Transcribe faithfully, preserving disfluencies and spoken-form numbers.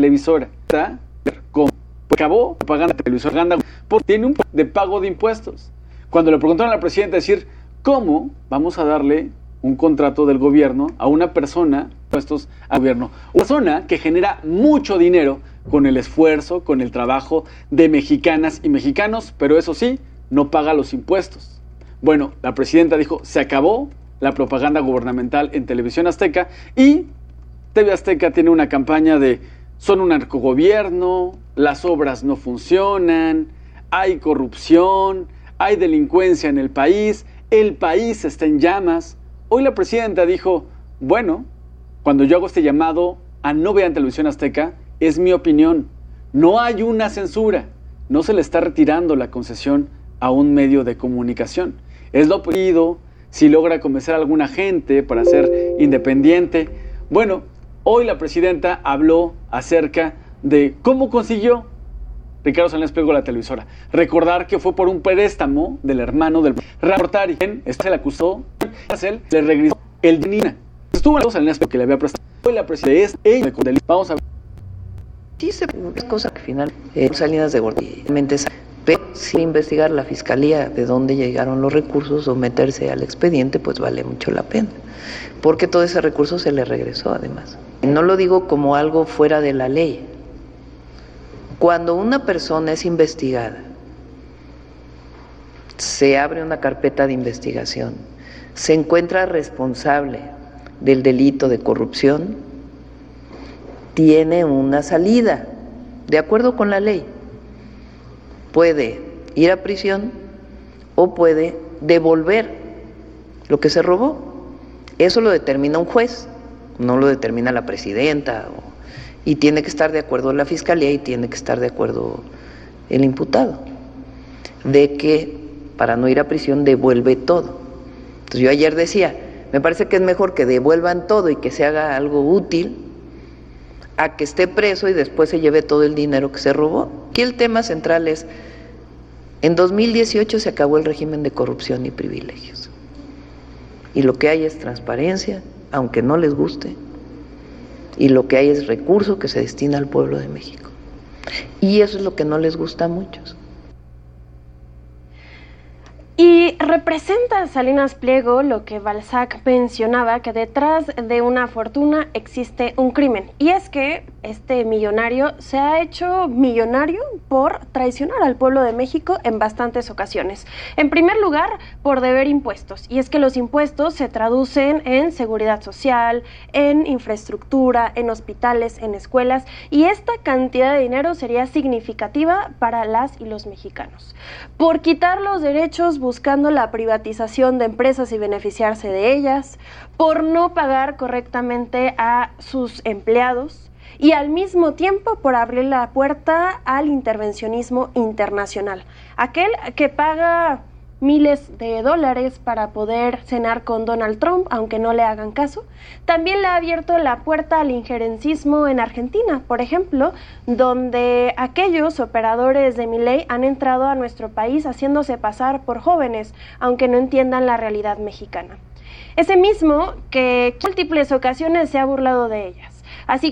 televisora. ¿Cómo? Pues acabó pagando la televisora porque tiene un de pago de impuestos. Cuando le preguntaron a la presidenta decir, ¿cómo vamos a darle un contrato del gobierno a una persona, impuestos al gobierno? Una persona que genera mucho dinero con el esfuerzo, con el trabajo de mexicanas y mexicanos, pero eso sí, no paga los impuestos. Bueno, la presidenta dijo, se acabó la propaganda gubernamental en Televisión Azteca y T V Azteca tiene una campaña de son un narcogobierno, las obras no funcionan, hay corrupción, hay delincuencia en el país, el país está en llamas. Hoy la presidenta dijo, bueno, cuando yo hago este llamado a no vean Televisión Azteca, es mi opinión. No hay una censura, no se le está retirando la concesión a un medio de comunicación. Es lo pedido, si logra convencer a alguna gente para ser independiente. Bueno, hoy la presidenta habló acerca de cómo consiguió Ricardo Salinas Pliego la televisora. Recordar que fue por un préstamo del hermano del reportario. Este se le acusó, le regresó el dinero. Estuvo en Salinas Pliego que le había prestado. Hoy la presidenta es ella. Vamos a ver. Sí, se, es cosa que al final eh, Salinas de Gortari, pero sin investigar la fiscalía de dónde llegaron los recursos o meterse al expediente, pues vale mucho la pena, porque todo ese recurso se le regresó además. No lo digo como algo fuera de la ley. Cuando una persona es investigada, se abre una carpeta de investigación, se encuentra responsable del delito de corrupción, tiene una salida, de acuerdo con la ley. Puede ir a prisión o puede devolver lo que se robó. Eso lo determina un juez, no lo determina la presidenta, o, y tiene que estar de acuerdo la fiscalía y tiene que estar de acuerdo el imputado, de que para no ir a prisión devuelve todo. Entonces yo ayer decía, me parece que es mejor que devuelvan todo y que se haga algo útil a que esté preso y después se lleve todo el dinero que se robó. Aquí el tema central es, en dos mil dieciocho se acabó el régimen de corrupción y privilegios. Y lo que hay es transparencia, aunque no les guste, y lo que hay es recurso que se destina al pueblo de México. Y eso es lo que no les gusta a muchos. Y representa Salinas Pliego lo que Balzac mencionaba, que detrás de una fortuna existe un crimen. Y es que este millonario se ha hecho millonario por traicionar al pueblo de México en bastantes ocasiones. En primer lugar, por deber impuestos. Y es que los impuestos se traducen en seguridad social, en infraestructura, en hospitales, en escuelas. Y esta cantidad de dinero sería significativa para las y los mexicanos. Por quitar los derechos buscando la privatización de empresas y beneficiarse de ellas, por no pagar correctamente a sus empleados y al mismo tiempo por abrir la puerta al intervencionismo internacional, aquel que paga miles de dólares para poder cenar con Donald Trump, aunque no le hagan caso. También le ha abierto la puerta al injerencismo en Argentina, por ejemplo, donde aquellos operadores de Milei han entrado a nuestro país haciéndose pasar por jóvenes, aunque no entiendan la realidad mexicana. Ese mismo que en múltiples ocasiones se ha burlado de ellas. Así